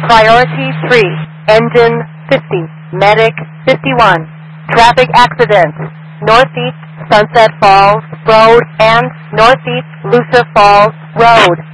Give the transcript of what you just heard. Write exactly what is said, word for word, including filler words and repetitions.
Priority three, Engine fifty, Medic fifty-one. Traffic accidents, Northeast Sunset Falls Road and Northeast Lucer Falls Road.